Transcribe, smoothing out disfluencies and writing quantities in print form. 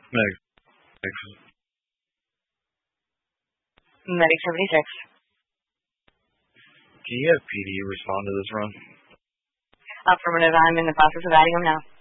Meg, Medic 76. can you have PD respond to this run? Affirmative, I'm in the process of adding them now.